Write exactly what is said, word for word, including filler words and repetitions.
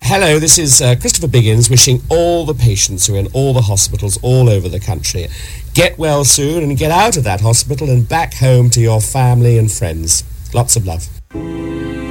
Hello, this is uh, Christopher Biggins wishing all the patients who are in all the hospitals all over the country, get well soon and get out of that hospital and back home to your family and friends. Lots of love.